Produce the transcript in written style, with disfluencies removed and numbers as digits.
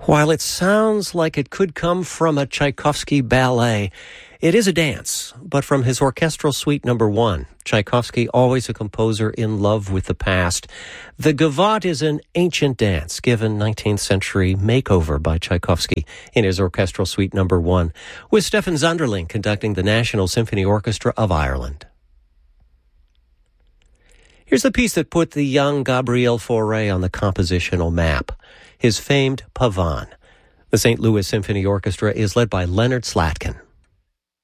While it sounds like it could come from a Tchaikovsky ballet, it is a dance, but from his orchestral suite number 1. Tchaikovsky, always a composer in love with the past. The Gavotte is an ancient dance given 19th century makeover by Tchaikovsky in his orchestral suite number 1, with Stefan Zunderling conducting the National Symphony Orchestra of Ireland. Here's the piece that put the young Gabriel Fauré on the compositional map, his famed Pavane. The St. Louis Symphony Orchestra is led by Leonard Slatkin.